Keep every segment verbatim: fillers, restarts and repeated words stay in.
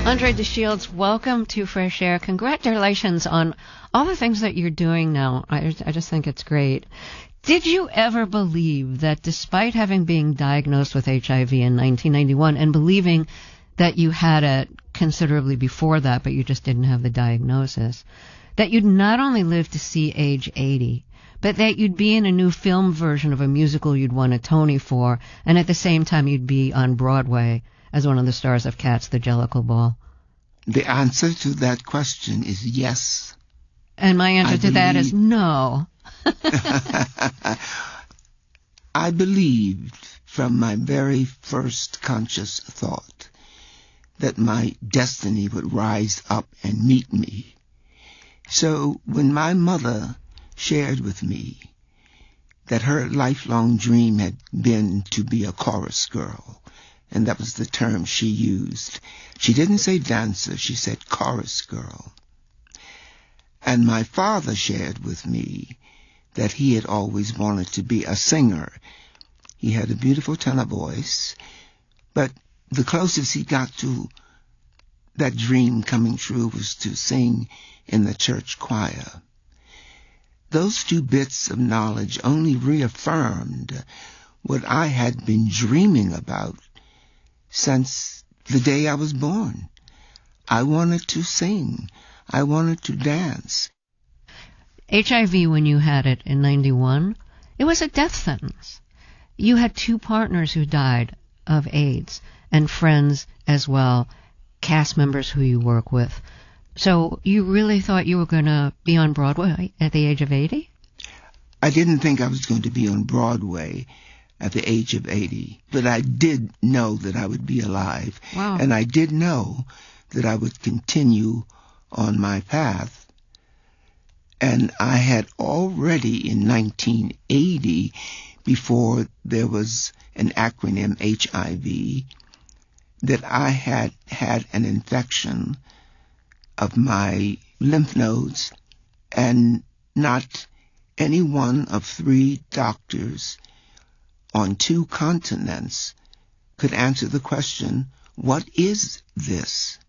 Andre de Shields, welcome to Fresh Air. Congratulations on all the things that you're doing now. I, I just think it's great. Did you ever believe that despite having been diagnosed with H I V in nineteen ninety-one and believing that you had it considerably before that, but you just didn't have the diagnosis, that you'd not only live to see age eighty, but that you'd be in a new film version of a musical you'd won a Tony for, and at the same time you'd be on Broadway as one of the stars of Cats, the Jellicle Ball? The answer to that question is yes. And my answer I to believe... that is no. I believed from my very first conscious thought that my destiny would rise up and meet me. So when my mother shared with me that her lifelong dream had been to be a chorus girl, and that was the term she used. She didn't say dancer, she said chorus girl. And my father shared with me that he had always wanted to be a singer. He had a beautiful tenor voice, but the closest he got to that dream coming true was to sing in the church choir. Those two bits of knowledge only reaffirmed what I had been dreaming about since the day I was born. I wanted to sing. I wanted to dance. H I V, when you had it in ninety-one, it was a death sentence. You had two partners who died of AIDS, and friends as well, cast members who you work with. So you really thought you were going to be on Broadway at the age of eighty? I didn't think I was going to be on Broadway at the age of eighty, but I did know that I would be alive. Wow. And I did know that I would continue on my path. And I had already in nineteen eighty, before there was an acronym H I V, that I had had an infection of my lymph nodes, and not any one of three doctors on two continents could answer the question, what is this?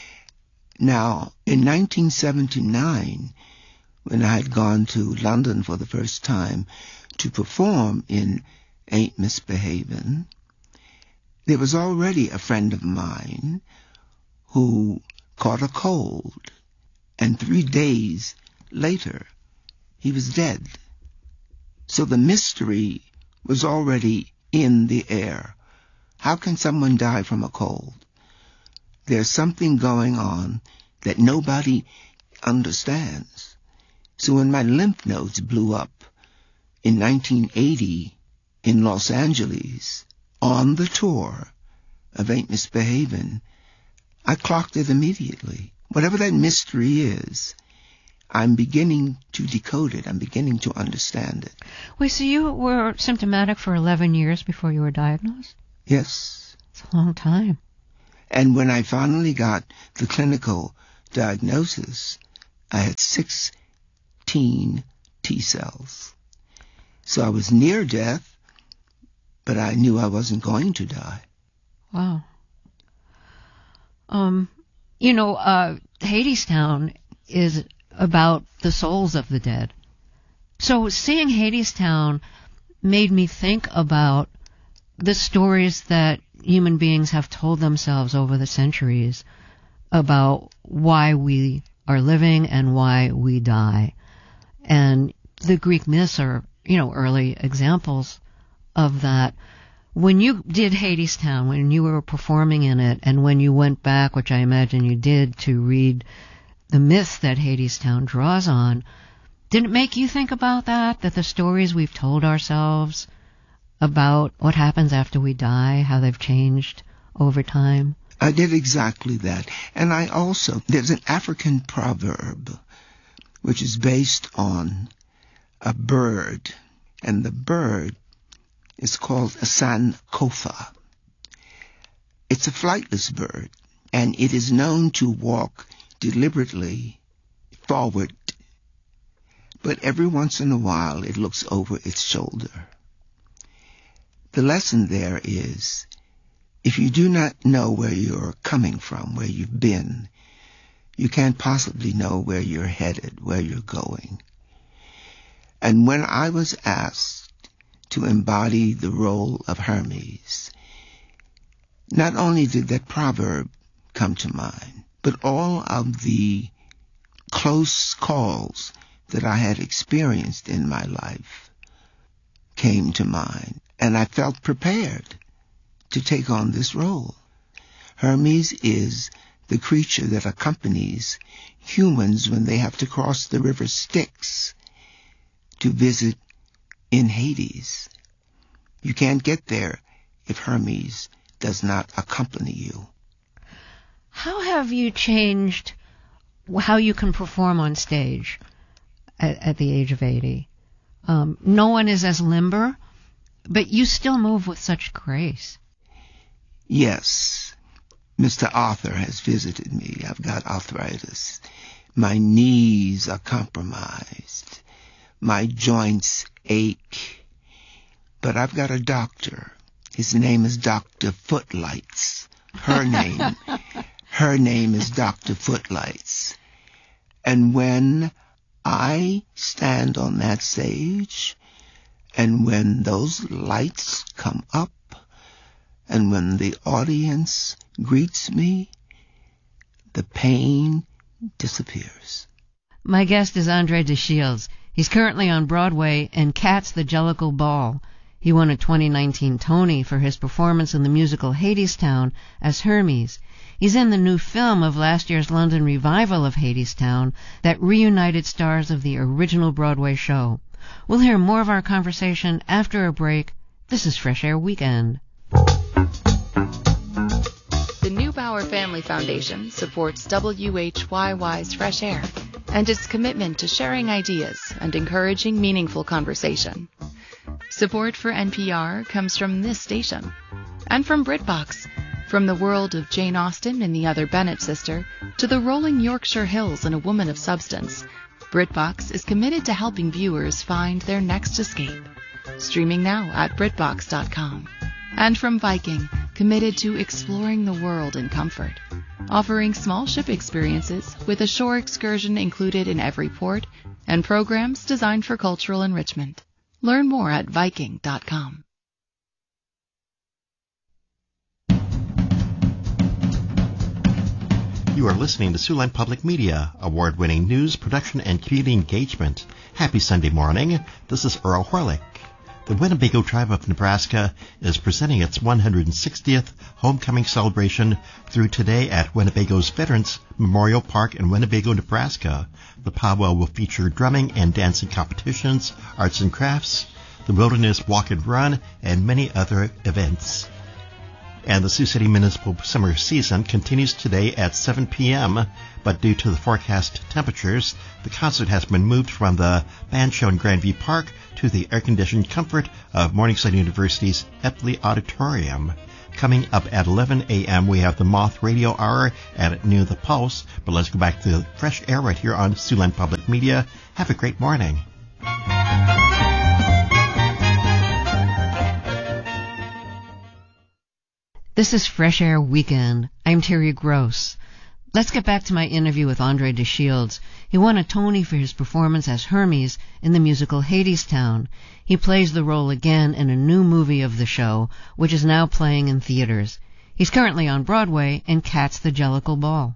Now, in nineteen seventy-nine, when I had gone to London for the first time to perform in Ain't Misbehavin', there was already a friend of mine who caught a cold, and three days later, he was dead. So the mystery was already in the air. How can someone die from a cold? There's something going on that nobody understands. So when my lymph nodes blew up in nineteen eighty in Los Angeles on the tour of Ain't Misbehavin', I clocked it immediately. Whatever that mystery is, I'm beginning to decode it. I'm beginning to understand it. Wait, so you were symptomatic for eleven years before you were diagnosed? Yes. It's a long time. And when I finally got the clinical diagnosis, I had sixteen T cells. So I was near death, but I knew I wasn't going to die. Wow. Um, you know, uh, Hadestown is about the souls of the dead. So seeing Hadestown made me think about the stories that human beings have told themselves over the centuries about why we are living and why we die. And the Greek myths are, you know, early examples of that. When you did Hadestown, when you were performing in it, and when you went back, which I imagine you did, to read the myths that Hadestown draws on, did it make you think about that, that the stories we've told ourselves about what happens after we die, how they've changed over time? I did exactly that. And I also, there's an African proverb which is based on a bird, and the bird is called a sankofa. It's a flightless bird, and it is known to walk deliberately forward, but every once in a while it looks over its shoulder. The lesson there is If you do not know where you're coming from, where you've been, you can't possibly know where you're headed, where you're going. And when I was asked to embody the role of Hermes, not only did that proverb come to mind, but all of the close calls that I had experienced in my life came to mind, and I felt prepared to take on this role. Hermes is the creature that accompanies humans when they have to cross the river Styx to visit in Hades. You can't get there if Hermes does not accompany you. How have you changed how you can perform on stage at, at the age of eighty? Um, no one is as limber, but you still move with such grace. Yes, Mister Arthur has visited me. I've got arthritis. My knees are compromised. My joints ache. But I've got a doctor. His name is Doctor Footlights. Her name, her name is Doctor Footlights. And when I stand on that stage, and when those lights come up, and when the audience greets me, the pain disappears. My guest is Andre de Shields. He's currently on Broadway in Cats the Jellicle Ball. He won a twenty nineteen Tony for his performance in the musical Hadestown as Hermes. He's in the new film of last year's London revival of Hadestown that reunited stars of the original Broadway show. We'll hear more of our conversation after a break. This is Fresh Air Weekend. The Neubauer Family Foundation supports W H Y Y's Fresh Air and its commitment to sharing ideas and encouraging meaningful conversation. Support for N P R comes from this station and from BritBox. From the world of Jane Austen and the Other Bennet Sister to the rolling Yorkshire Hills and A Woman of Substance, BritBox is committed to helping viewers find their next escape. Streaming now at Britbox dot com. And from Viking, committed to exploring the world in comfort, offering small ship experiences with a shore excursion included in every port and programs designed for cultural enrichment. Learn more at Viking dot com. You are listening to Siouxland Public Media, award-winning news, production, and community engagement. Happy Sunday morning. This is Earl Horlick. The Winnebago Tribe of Nebraska is presenting its one hundred sixtieth homecoming celebration through today at Winnebago's Veterans Memorial Park in Winnebago, Nebraska. The powwow will feature drumming and dancing competitions, arts and crafts, the Wilderness Walk and Run, and many other events. And the Sioux City Municipal Summer Season continues today at seven p.m., but due to the forecast temperatures, the concert has been moved from the band show in Grandview Park to the air-conditioned comfort of Morningside University's Epley Auditorium. Coming up at eleven a.m., we have the Moth Radio Hour, and at noon, the Pulse. But let's go back to the fresh air right here on Siouxland Public Media. Have a great morning. This is Fresh Air Weekend. I'm Terry Gross. Let's get back to my interview with Andre de Shields. He won a Tony for his performance as Hermes in the musical Hadestown. He plays the role again in a new movie of the show, which is now playing in theaters. He's currently on Broadway in Cats the Jellicle Ball.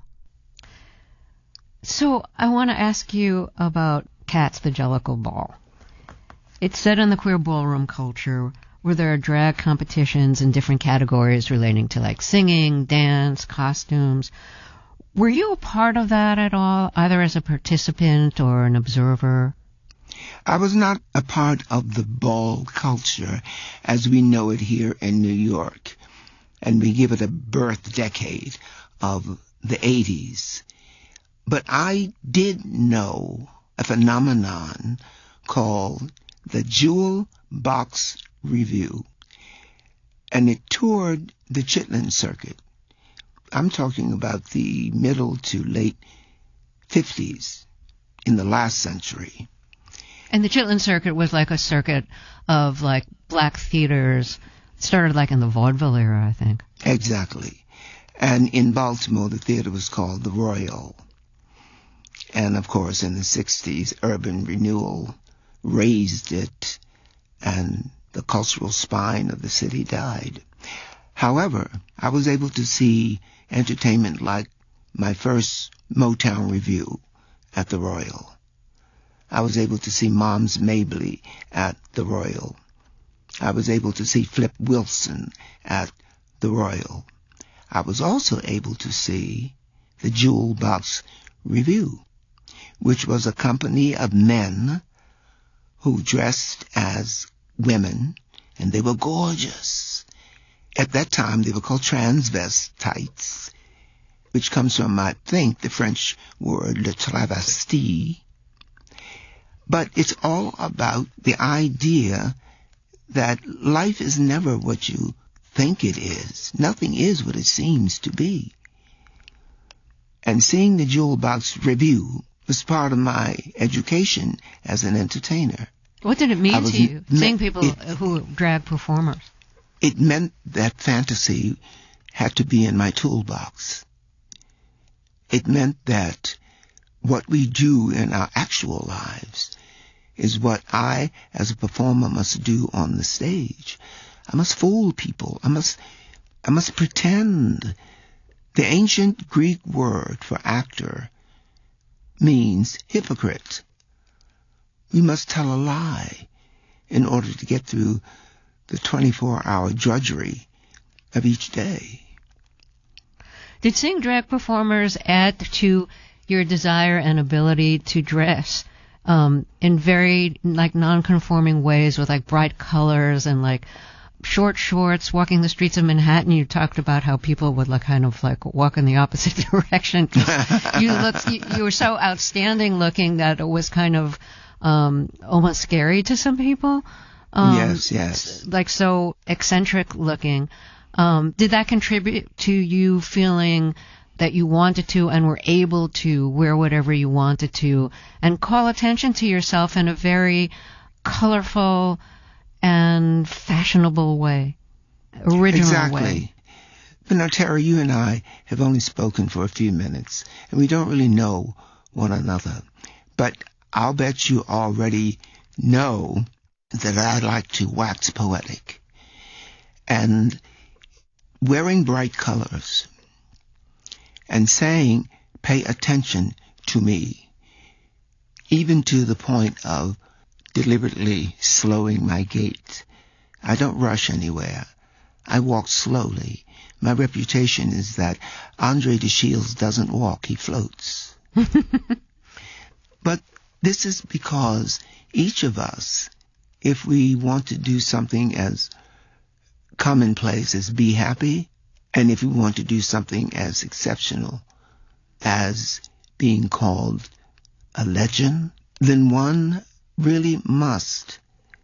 So I want to ask you about Cats the Jellicle Ball. It's set in the queer ballroom culture, where there are drag competitions in different categories relating to like singing, dance, costumes. Were you a part of that at all, either as a participant or an observer? I was not a part of the ball culture as we know it here in New York, and we give it a birth decade of the eighties. But I did know a phenomenon called the Jewel Box Review, and it toured the Chitlin Circuit. I'm talking about the middle to late fifties in the last century. And the Chitlin Circuit was like a circuit of like black theaters started like in the vaudeville era, I think. Exactly. And in Baltimore, the theater was called the Royal. And of course, in the sixties, Urban Renewal raised it, and the cultural spine of the city died. However, I was able to see entertainment like my first Motown Revue at the Royal. I was able to see Moms Mabley at the Royal. I was able to see Flip Wilson at the Royal. I was also able to see the Jewel Box Revue, which was a company of men who dressed as women, and they were gorgeous. At that time, they were called transvestites, which comes from, I think, the French word le travesti. But it's all about the idea that life is never what you think it is. Nothing is what it seems to be. And seeing the Jewel Box Revue was part of my education as an entertainer. What did it mean was, to you, me, seeing people it, who drag performers? It meant that fantasy had to be in my toolbox. It meant that what we do in our actual lives is what I, as a performer, must do on the stage. I must fool people. I must, I must pretend. The ancient Greek word for actor means hypocrite. We must tell a lie in order to get through the twenty-four hour drudgery of each day. Did seeing drag performers add to your desire and ability to dress um, in very like non-conforming ways with like bright colors and like short shorts, walking the streets of Manhattan? You talked about how people would like kind of like walk in the opposite direction. you looked, you, you were so outstanding looking that it was kind of um, almost scary to some people. Um, yes, yes. Like so eccentric looking. Um, did that contribute to you feeling that you wanted to and were able to wear whatever you wanted to and call attention to yourself in a very colorful and fashionable way, original exactly. way? But now, Tara, you and I have only spoken for a few minutes, and we don't really know one another. But I'll bet you already know that I like to wax poetic. And wearing bright colors and saying, pay attention to me, even to the point of deliberately slowing my gait. I don't rush anywhere. I walk slowly. My reputation is that Andre de Shields doesn't walk, he floats. But this is because each of us, if we want to do something as commonplace as be happy, and if we want to do something as exceptional as being called a legend, then one really must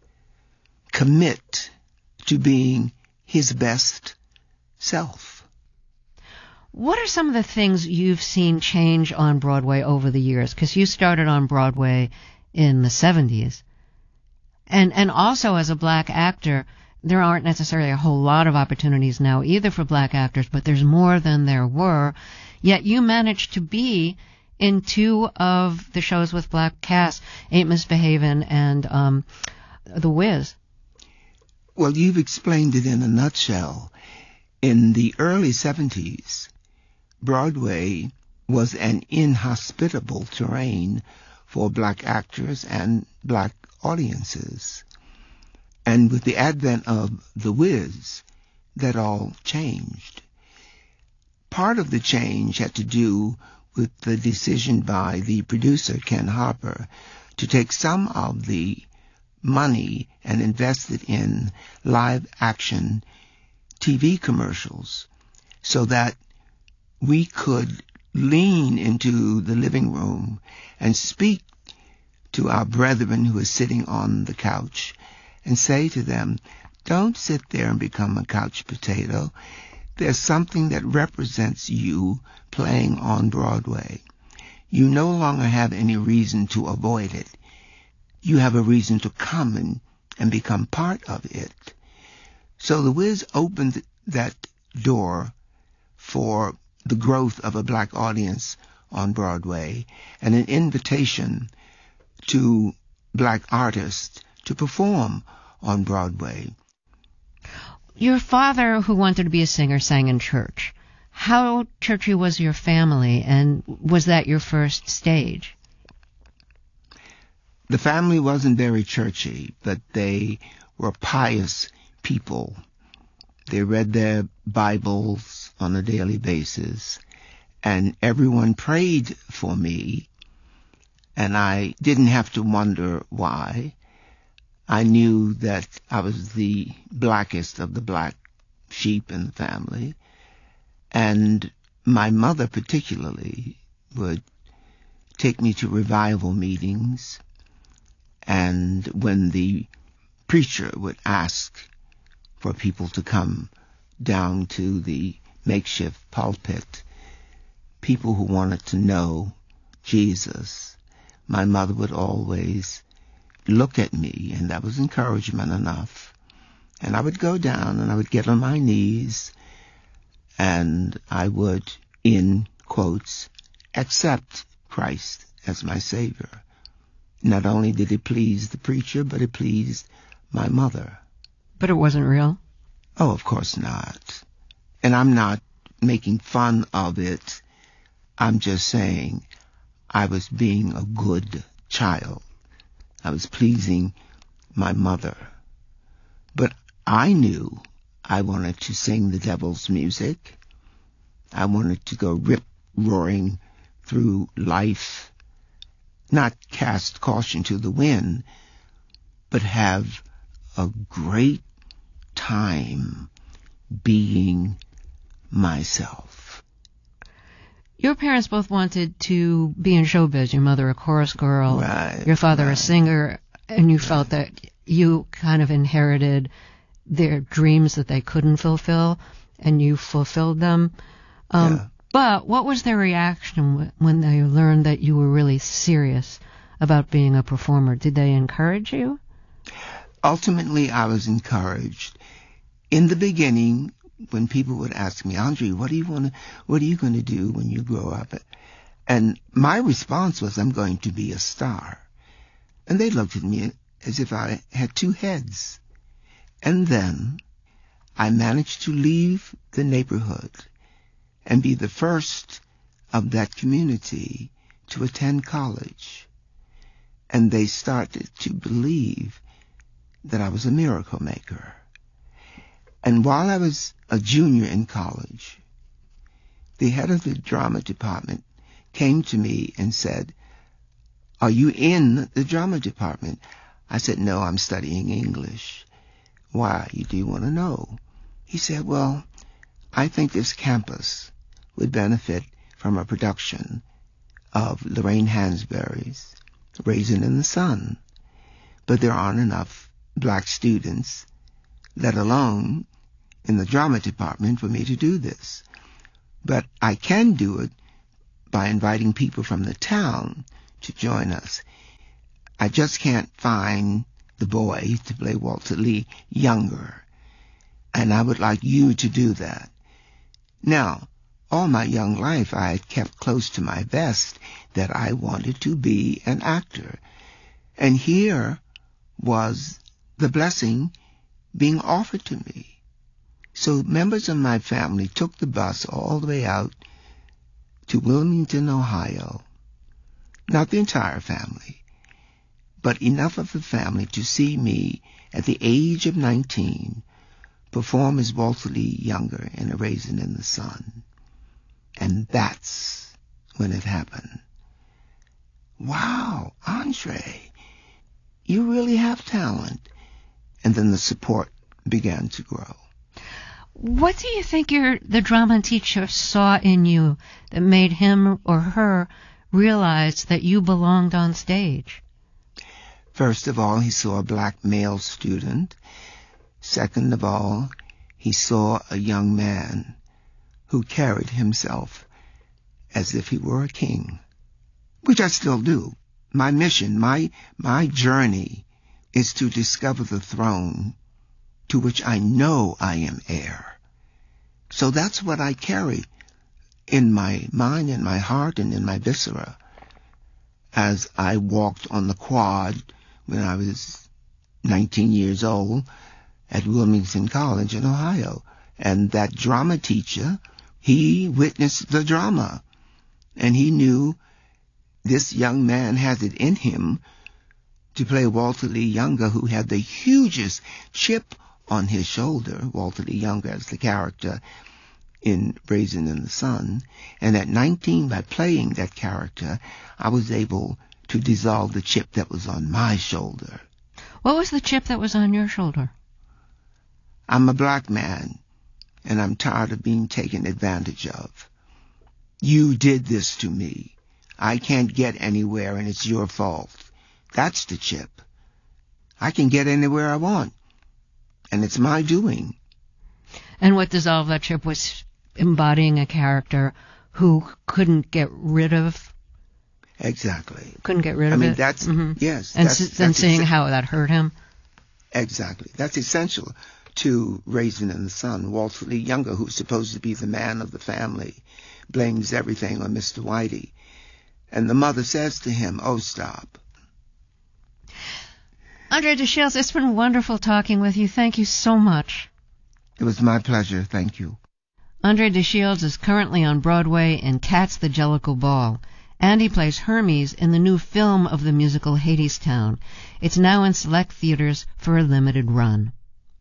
commit to being his best self. What are some of the things you've seen change on Broadway over the years? Because you started on Broadway in the seventies. And and also as a black actor, there aren't necessarily a whole lot of opportunities now either for black actors, but there's more than there were. Yet you managed to be in two of the shows with black casts, Ain't Misbehavin' and um, The Wiz. Well, you've explained it in a nutshell. In the early seventies, Broadway was an inhospitable terrain for black actors and black audiences. And with the advent of The Wiz, that all changed. Part of the change had to do with the decision by the producer, Ken Harper, to take some of the money and invest it in live action T V commercials so that we could lean into the living room and speak to our brethren who are sitting on the couch and say to them, don't sit there and become a couch potato. There's something that represents you playing on Broadway. You no longer have any reason to avoid it. You have a reason to come and, and become part of it. So the Wiz opened that door for the growth of a black audience on Broadway and an invitation to black artists to perform on Broadway. Your father, who wanted to be a singer, sang in church. How churchy was your family, and was that your first stage? The family wasn't very churchy, but they were pious people. They read their Bibles on a daily basis, and everyone prayed for me, and I didn't have to wonder why. I knew that I was the blackest of the black sheep in the family, and my mother particularly would take me to revival meetings, and when the preacher would ask for people to come down to the makeshift pulpit, people who wanted to know Jesus, my mother would always look at me, and that was encouragement enough. And I would go down and I would get on my knees and I would, in quotes, accept Christ as my Savior. Not only did it please the preacher, but it pleased my mother. But it wasn't real? Oh, of course not. And I'm not making fun of it. I'm just saying I was being a good child. I was pleasing my mother. But I knew I wanted to sing the devil's music. I wanted to go rip-roaring through life, not cast caution to the wind, but have a great time being myself. Your parents both wanted to be in showbiz. Your mother a chorus girl, right, your father right. a singer, and you felt that you kind of inherited their dreams that they couldn't fulfill, and you fulfilled them. Um, yeah. But what was their reaction when they learned that you were really serious about being a performer? Did they encourage you? Ultimately, I was encouraged. In the beginning, when people would ask me, Andre, what do you want to, what are you going to do when you grow up? And my response was, I'm going to be a star. And they looked at me as if I had two heads. And then I managed to leave the neighborhood and be the first of that community to attend college. And they started to believe that I was a miracle maker. And while I was a junior in college, the head of the drama department came to me and said, are you in the drama department? I said, no, I'm studying English. Why? Do you want to know? He said, well, I think this campus would benefit from a production of Lorraine Hansberry's Raisin in the Sun, but there aren't enough black students, let alone in the drama department, for me to do this. But I can do it by inviting people from the town to join us. I just can't find the boy to play Walter Lee younger, and I would like you to do that. Now, all my young life I had kept close to my vest that I wanted to be an actor. And here was the blessing being offered to me. So members of my family took the bus all the way out to Wilmington, Ohio. Not the entire family, but enough of the family to see me at the age of nineteen perform as Walter Lee Younger in A Raisin in the Sun. And that's when it happened. Wow, Andre, you really have talent. And then the support began to grow. What do you think your the drama teacher saw in you that made him or her realize that you belonged on stage? First of all, he saw a black male student. Second of all, he saw a young man who carried himself as if he were a king, which I still do. My mission, my my journey is to discover the throne to which I know I am heir. So that's what I carry in my mind, in my heart, and in my viscera as I walked on the quad when I was nineteen years old at Wilmington College in Ohio. And that drama teacher, he witnessed the drama, and he knew this young man has it in him to play Walter Lee Younger, who had the hugest chip on his shoulder, Walter Lee Younger as the character in Raisin in the Sun. And at nineteen, by playing that character, I was able to dissolve the chip that was on my shoulder. What was the chip that was on your shoulder? I'm a black man, and I'm tired of being taken advantage of. You did this to me. I can't get anywhere, and it's your fault. That's the chip. I can get anywhere I want, and it's my doing. And what dissolved that chip was embodying a character who couldn't get rid of... Exactly. Couldn't get rid I of mean, it? that's... Mm-hmm. Yes. And, that's, s- that's and seeing essen- how that hurt him? Exactly. That's essential to Raisin in the Sun. Walter Lee Younger, who's supposed to be the man of the family, blames everything on Mister Whitey. And the mother says to him, oh, stop. Andre de Shields, it's been wonderful talking with you. Thank you so much. It was my pleasure. Thank you. Andre de Shields is currently on Broadway in Cats the Jellicle Ball, and he plays Hermes in the new film of the musical Hadestown. It's now in select theaters for a limited run.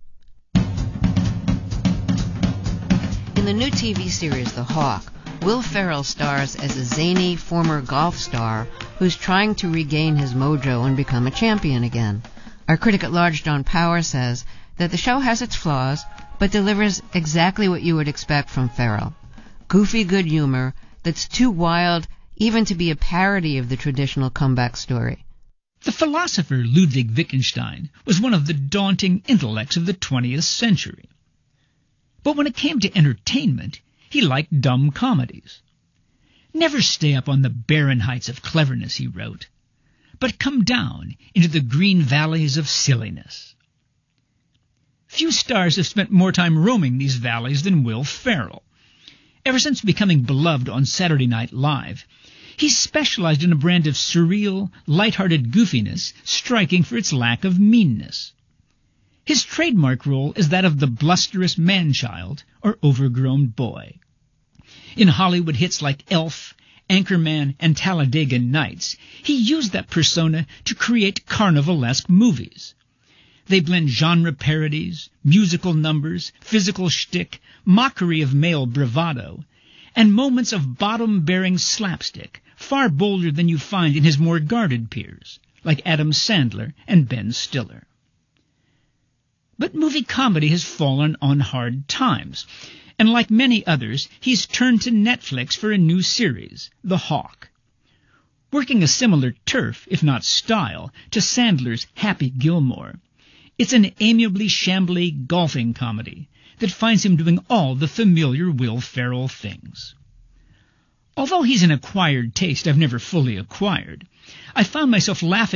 In the new T V series The Hawk, Will Ferrell stars as a zany former golf star who's trying to regain his mojo and become a champion again. Our critic at large, John Power, says that the show has its flaws, but delivers exactly what you would expect from Ferrell. Goofy good humor that's too wild even to be a parody of the traditional comeback story. The philosopher Ludwig Wittgenstein was one of the daunting intellects of the twentieth century. But when it came to entertainment, he liked dumb comedies. Never stay up on the barren heights of cleverness, he wrote, but come down into the green valleys of silliness. Few stars have spent more time roaming these valleys than Will Ferrell. Ever since becoming beloved on Saturday Night Live, he's specialized in a brand of surreal, light-hearted goofiness striking for its lack of meanness. His trademark role is that of the blusterous man-child or overgrown boy. In Hollywood hits like Elf, Anchorman, and Talladega Nights, he used that persona to create carnivalesque movies. They blend genre parodies, musical numbers, physical shtick, mockery of male bravado, and moments of bottom-bearing slapstick, far bolder than you find in his more guarded peers, like Adam Sandler and Ben Stiller. But movie comedy has fallen on hard times, and like many others, he's turned to Netflix for a new series, The Hawk. Working a similar turf, if not style, to Sandler's Happy Gilmore, it's an amiably shambly golfing comedy that finds him doing all the familiar Will Ferrell things. Although he's an acquired taste I've never fully acquired, I found myself laughing